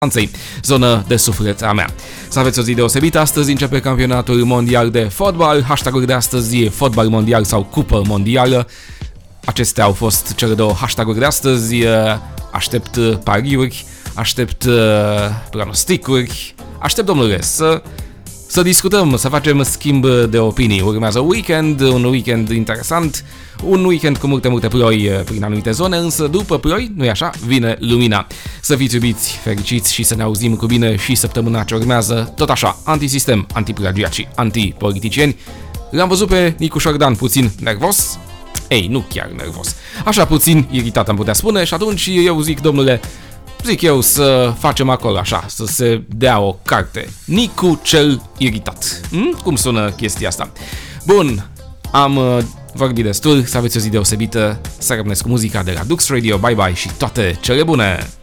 zonă de suflet a mea. Să aveți o zi deosebită. Astăzi începe campionatul mondial de fotbal. Hashtag-uri de astăzi e fotbal mondial sau cupă mondială. Acestea au fost cele două hashtag-uri de astăzi. Aștept pariuri, aștept pronosticuri, aștept, domnule, să discutăm, să facem schimb de opinii. Urmează un weekend interesant, un weekend cu multe ploi prin anumite zone, însă după ploi, nu-i așa, vine lumina. Să fiți iubiți, fericiți și să ne auzim cu bine și săptămâna ce urmează, tot așa, antisistem, antiplagiaci, antipoliticieni. L-am văzut pe Nicu Șordan puțin nervos, ei, nu chiar nervos, așa puțin iritat am putea spune și atunci eu zic eu să facem acolo așa, să se dea o carte. Nicu cel iritat. Cum sună chestia asta? Bun, am vorbit destul, să aveți o zi deosebită, să rămâneți cu muzica de la Dux Radio, bye bye și toate cele bune!